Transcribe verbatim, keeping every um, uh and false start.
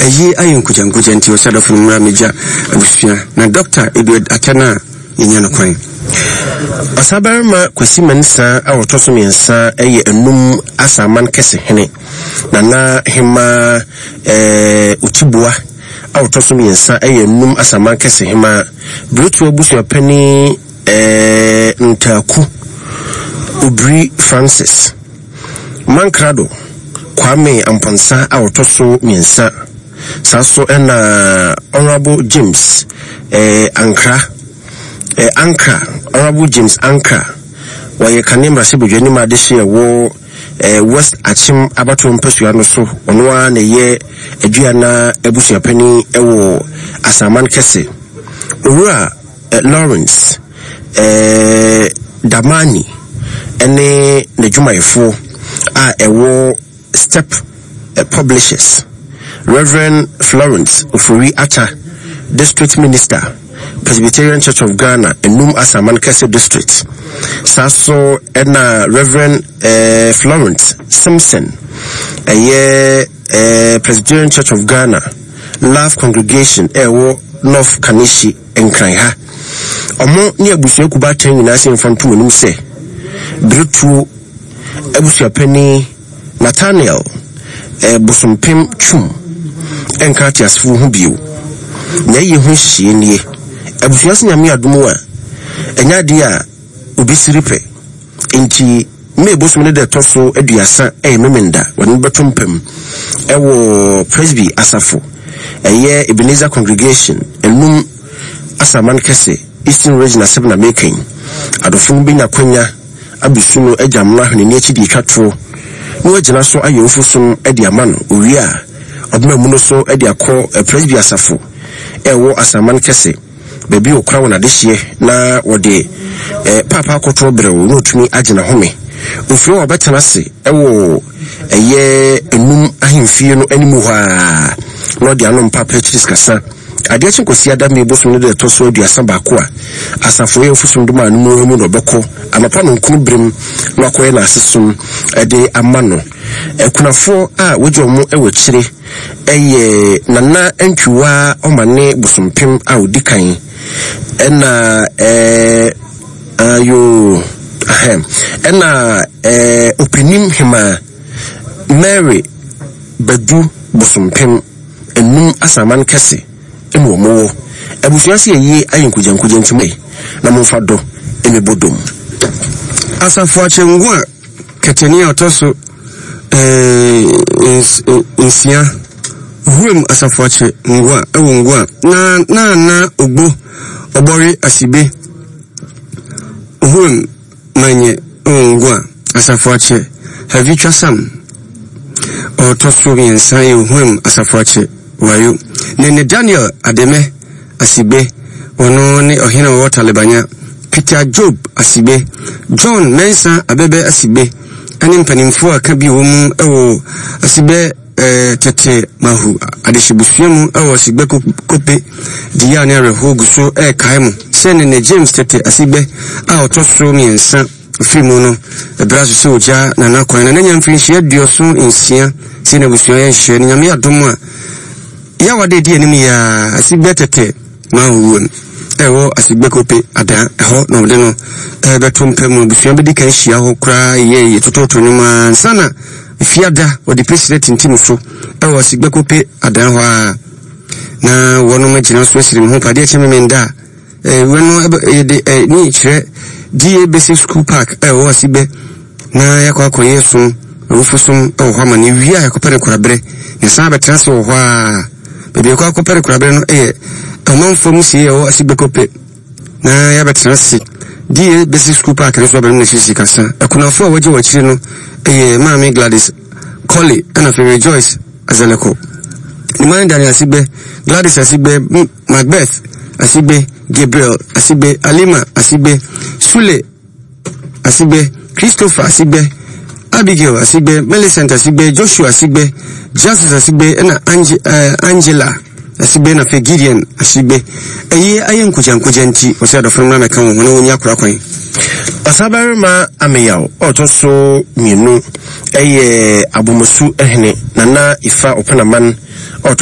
ayi ayin kujan kujan ti osada funumra meja abusua na Doctor Edward Atana yenya no kwan asabarma kwasi mansa awotoso miensa eye enum asaman kese hene na na hima eh utibua awotoso miensa eye enum asaman kese hima brutu abusua pani eh ntaku Obri Francis Mankrado Kwame Amponsa awotoso miensa saso ena Honorable James eh Ankra eh Ankra Honorable James Ankra waye kanemra sebodwani ma de hye wo eh West Achim abato mpasua no so onwa na ye aduana abusuapani ewo asaman kese owura eh, Lawrence eh Damani ene ne dwumayefo a ewo Step uh, Publishers Reverend Florence Ofori Acha District Minister Presbyterian Church of Ghana Enum Asaman Kese District Saso ena Reverend uh, Florence Simpson eye uh, Presbyterian Church of Ghana Love Congregation ewo North Kanishi Enkranha omo ni abusua kuba tan nyina se mfanto onum se Brutu abusua pani Nathaniel eh bosompem twum enkati asfu hu bio na yi hu hye nie abusua nyame adomo a enya de a obisiripe enti me bosom ne de toso aduasa eh memenda woni betompem ewo Presby Asafo eye Ebenezer Congregation enum asaman kese Eastern Region asebna making adofun bi na kwanya abusuno ejamna hne ni achidi twatro no agina so ayofusum edi amano owia obna mu no so edi akọ Presby Asafo ewo asaman kese bebi okra wona de hye na wode eh papa akotro brewo no tumi agina home ofiro obetana se ewo eye enum ahemfie no animu ha no de anom papa chiris kasa ade achi kosi ada me boso no de toso aduasa baako a asafo yefusum dum anu mu no beko amapa no nkunu brem no akoye na asesum ede amano ekunafo a wojomo ewo kire eye nana antwiwa omane bosompem a odikan ena eh ayo ahem ena eh opening hima Mary Badu bosompem enum asaman kese enu omo abusuase yi ayinkujankuja ntimai na momfa do emebodom Asafo Achengwa ketenia otoso eh insia huem Asafo Achengwa ewo ngwa na na na ogbo obori asibe huem manye ngwa Asafo Ache have you trasam otoso biensa huem Asafo Ache wayo nene Daniel Ademe asibe ono ne ohina wo Talibanya Peter Job asibe John Mensa abebe asibe ani mpanimfo aka bi wo mu ewo asibe eh tete mahu adeshibusuamu ewo asibe kope dia ne reho guso e kaimo sene ne James tete asibe a otoso miensa fimu no ebrazo se oja na na kwan na nya mfinhia duoso nsia sene busua ya hye ne nyame adomo a ya wade die nim ya asibe tete mahu ewo asigbe kope ada eho no de no ebetumpem busua bedi kan hia ho kra ye ye tototo nyuma sana fiada o the president ntim so ewo asigbe kope ada ho a na wono magina so asirim ho pade chememenda eh wono de ni chire die basic school park ewo asigbe na yakwa koye so rufusum ewo ho ma ni wi a yakopere korabre ne sa betrase ho a bebe yakwa kopere korabre no eh amanfo musie o asibekope na ya betrasi die basic school park reso abem na fisi kasa akunafo waje wachire no eh Mami Gladys Collie and of Rejoice Azaleko ni man Daniel asibe Gladys asibe Macbeth asibe Gabriel asibe Alima asibe Sule asibe Christopher asibe Abigail asibe Millicent asibe Joshua asibe Justice asibe na Ange, uh, Angela asibe na fe Gideon asibe eye ayen kujan kujanti o se da fun na kan wona wonya kura kwan asabare ma ameyaw otoso mienu eye abomosu ehne nana ifa opena man oto